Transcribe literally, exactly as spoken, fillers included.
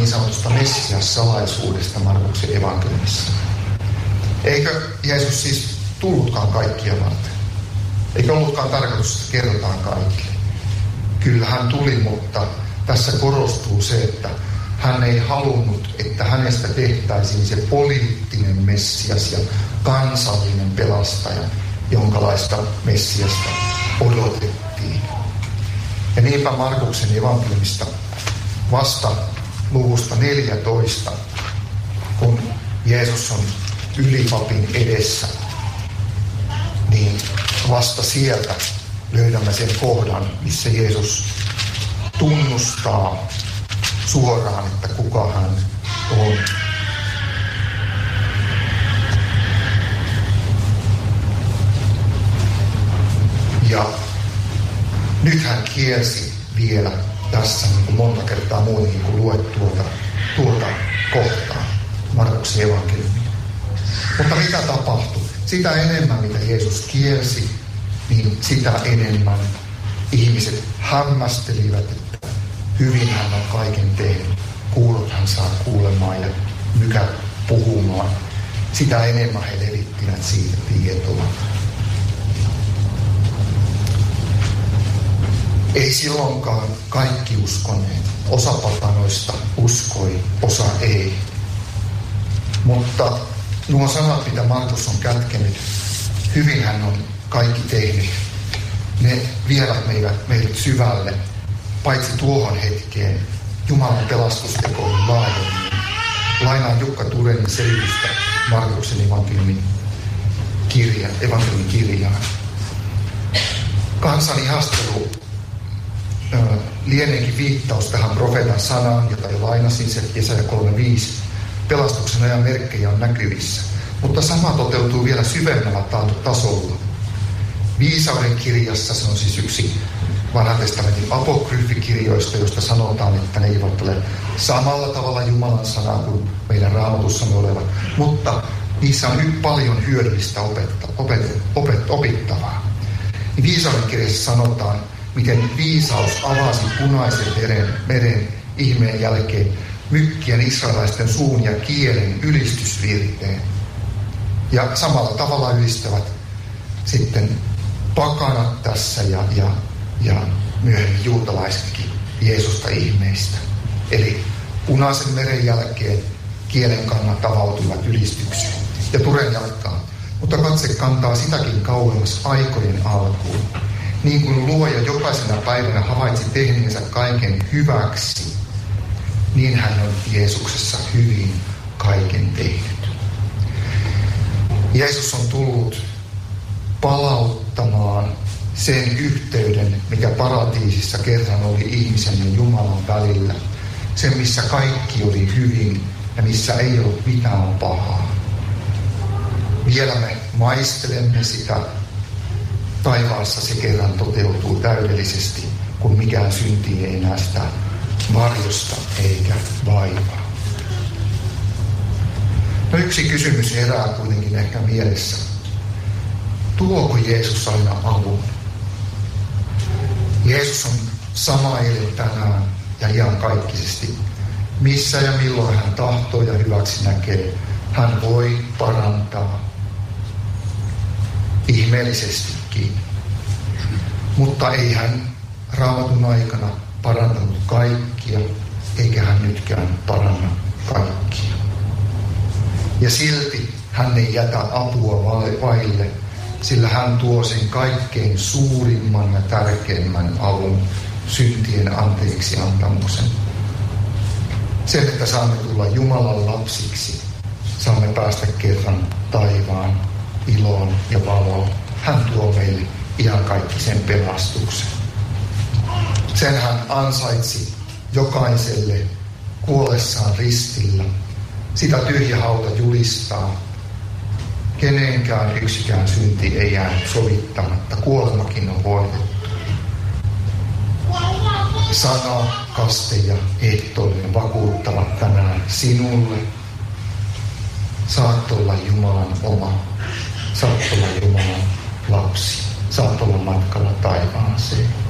niin sanotusta Messias-salaisuudesta Markuksen evankeliumissa. Eikö Jeesus siis tullutkaan kaikkia varten? Eikö ollutkaan tarkoitus, että kerrotaan kaikille? Kyllä hän tuli, mutta tässä korostuu se, että hän ei halunnut, että hänestä tehtäisiin se poliittinen Messias ja kansallinen pelastaja, jonkalaista Messiasta odotettiin. Ja niinpä Markuksen evankeliumista vasta luvusta neljätoista, kun Jeesus on ylipapin edessä, niin vasta sieltä löydämme sen kohdan, missä Jeesus tunnustaa suoraan, että kuka hän on. Ja nyt hän kielsi vielä tässä niin kuin monta kertaa muihin, kun luet tuota, tuota kohtaa Markuksen evankeliumia. Mutta mitä tapahtui? Sitä enemmän, mitä Jeesus kielsi, niin sitä enemmän ihmiset hämmästelivät, että hyvin hän on kaiken tehnyt. Kuulot hän saa kuulemaan ja mykät puhumaan. Sitä enemmän he levittivät siitä tietoa. Ei silloinkaan kaikki uskoneet. Osa pakanoista uskoi, osa ei. Mutta nuo sanat, mitä Markus on kätkenyt, hyvin hän on kaikki tehnyt. Ne vievät meidät, meidät syvälle, paitsi tuohon hetkeen, Jumalan pelastustekoihin laajemmin. Lainaan Jukka Turenin selitystä Markuksen evankeliumin kirja, evankeliumin kirjaan. Kansan ihastelu ö, lieneekin viittaus tähän profeetan sanaan, jota jo lainasin, se Jesaja kolme viisi. Pelastuksen ajan merkkejä on näkyvissä, mutta sama toteutuu vielä syvemmällä tasolla. Viisauden kirjassa, se on siis yksi Vanhan testamentin apokryfikirjoista, joista sanotaan, että ne eivät ole samalla tavalla Jumalan sanaa kuin meidän Raamatussamme olevat, mutta niissä on nyt paljon hyödyllistä opetta, opet, opet, opittavaa. Viisauden kirjassa sanotaan, miten viisaus avasi punaisen meren, meren ihmeen jälkeen mykkien israelaisten suun ja kielen ylistysvirteen. Ja samalla tavalla ylistävät sitten pakanat tässä ja, ja, ja myöhemmin juutalaisetkin Jeesusta ihmeistä. Eli punaisen meren jälkeen kielen kannat avautuivat ylistykseen. Ja Turen jatkaa. Mutta katse kantaa sitäkin kauemmas aikojen alkuun. Niin kuin luoja jokaisena päivänä havaitsi tehneensä kaiken hyväksi, niin hän on Jeesuksessa hyvin kaiken tehnyt. Jeesus on tullut palauttamaan sen yhteyden, mikä paratiisissa kerran oli ihmisen ja Jumalan välillä. Sen, missä kaikki oli hyvin ja missä ei ollut mitään pahaa. Vielä me maistelemme sitä. Taivaassa se kerran toteutuu täydellisesti, kun mikään synti ei enää sitä varjosta eikä vaivaa. No yksi kysymys herää kuitenkin ehkä mielessä. Tuoko Jeesus aina avun? Jeesus on sama eilen, tänään ja iankaikkisesti. Missä ja milloin hän tahtoo ja hyväksi näkee, hän voi parantaa ihmeellisestikin. Mutta ei hän Raamatun aikana parantanut kaikkia, eikä hän nytkään paranna kaikkia. Ja silti hän ei jätä apua vaille, sillä hän tuo sen kaikkein suurimman ja tärkeimmän avun, syntien anteeksi antamuksen. Sen, että saamme tulla Jumalan lapsiksi, saamme päästä kerran taivaan iloon ja valoon. Hän tuo meille iankaikkisen pelastuksen. Sen hän ansaitsi jokaiselle kuollessaan ristillä. Sitä tyhjä hauta julistaa. Kenenkään yksikään synti ei jäänyt sovittamatta. Kuolemakin on voitettu. Sana, kaste ja ehtoollinen vakuuttavat tänään sinulle. Saat olla Jumalan oma. Saat olla Jumalan lapsi. Saat olla matkalla taivaaseen.